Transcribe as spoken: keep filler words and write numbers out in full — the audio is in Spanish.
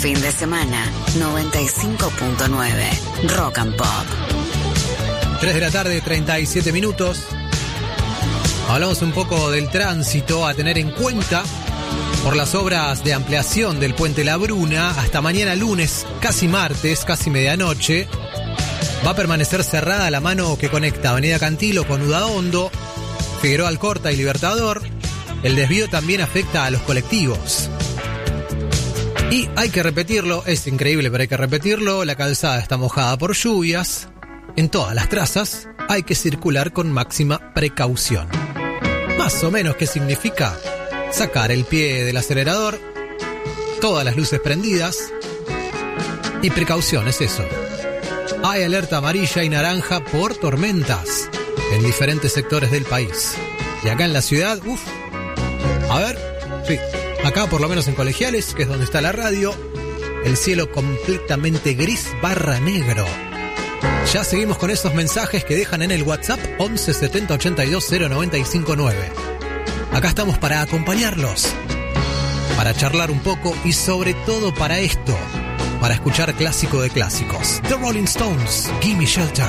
fin de semana, noventa y cinco punto nueve, Rock and Pop. tres de la tarde, treinta y siete minutos. Hablamos un poco del tránsito a tener en cuenta por las obras de ampliación del Puente La Bruna. Hasta mañana lunes, casi martes, casi medianoche, va a permanecer cerrada la mano que conecta Avenida Cantilo con Udaondo, Figueroa Alcorta y Libertador. El desvío también afecta a los colectivos. Y hay que repetirlo, es increíble, pero hay que repetirlo, la calzada está mojada por lluvias. En todas las trazas hay que circular con máxima precaución. Más o menos, ¿qué significa? Sacar el pie del acelerador, todas las luces prendidas y precaución, es eso. Hay alerta amarilla y naranja por tormentas en diferentes sectores del país. Y acá en la ciudad, uff, a ver, sí, acá por lo menos en Colegiales, que es donde está la radio, el cielo completamente gris barra negro. Ya seguimos con esos mensajes que dejan en el WhatsApp once setenta ochenta y dos cero noventa y cinco nueve. Acá estamos para acompañarlos, para charlar un poco y sobre todo para esto, para escuchar clásico de clásicos. The Rolling Stones, Gimme Shelter.